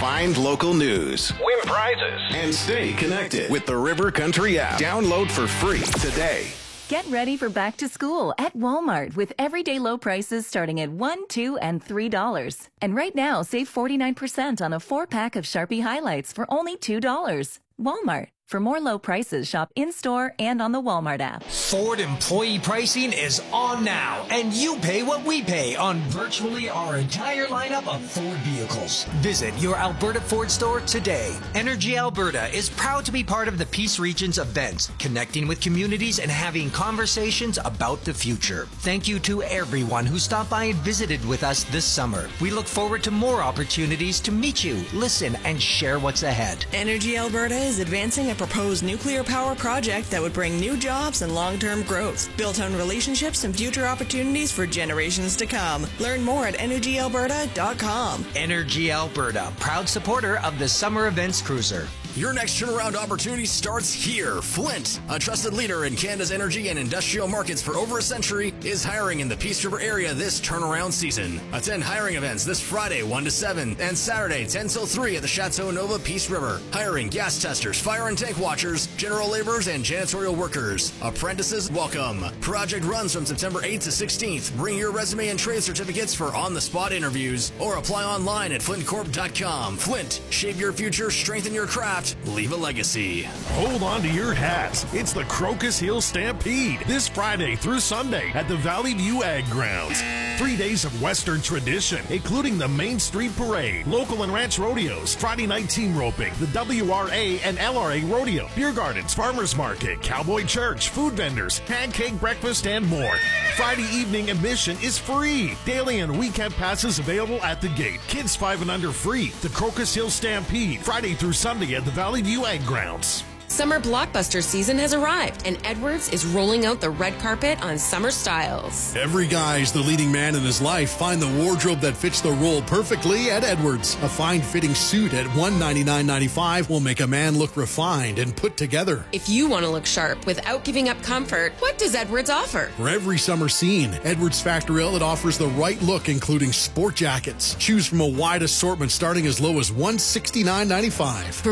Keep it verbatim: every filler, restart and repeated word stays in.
Find local news, win prizes, and stay connected with the River Country app. Download for free today. Get ready for back to school at Walmart with everyday low prices starting at one dollars, two dollars, and three dollars. And right now, save forty-nine percent on a four-pack of Sharpie highlights for only two dollars. Walmart. For more low prices, shop in-store and on the Walmart app. Ford employee pricing is on now, and you pay what we pay on virtually our entire lineup of Ford vehicles. Visit your Alberta Ford store today. Energy Alberta is proud to be part of the Peace Region's events, connecting with communities and having conversations about the future. Thank you to everyone who stopped by and visited with us this summer. We look forward to more opportunities to meet you, listen, and share what's ahead. Energy Alberta is advancing a proposed nuclear power project that would bring new jobs and long-term growth, built on relationships and future opportunities for generations to come. Learn more at energy alberta dot com. Energy Alberta, proud supporter of the Summer Events Cruiser. Your next turnaround opportunity starts here. Flint, a trusted leader in Canada's energy and industrial markets for over a century, is hiring in the Peace River area this turnaround season. Attend hiring events this Friday one to seven and Saturday ten till three at the Chateau Nova Peace River. Hiring gas testers, fire and tank watchers, general laborers, and janitorial workers. Apprentices welcome. Project runs from September eighth to sixteenth. Bring your resume and trade certificates for on-the-spot interviews or apply online at flint corp dot com. Flint, shape your future, strengthen your craft. Leave a legacy. Hold on to your hats. It's the Crocus Hill Stampede this Friday through Sunday at the Valley View Ag Grounds. Three days of Western tradition, including the Main Street Parade, local and ranch rodeos, Friday night team roping, the W R A and L R A rodeo, beer gardens, farmers market, cowboy church, food vendors, pancake breakfast, and more. Friday evening admission is free. Daily and weekend passes available at the gate. Kids five and under free. The Crocus Hill Stampede, Friday through Sunday at the Valley View Ag Grounds. Summer blockbuster season has arrived, and Edwards is rolling out the red carpet on summer styles. Every guy's the leading man in his life. Find the wardrobe that fits the role perfectly at Edwards. A fine-fitting suit at one hundred ninety-nine ninety-five will make a man look refined and put together. If you want to look sharp without giving up comfort, what does Edwards offer? For every summer scene, Edwards Factory Outlet offers the right look, including sport jackets. Choose from a wide assortment starting as low as one hundred sixty-nine ninety-five.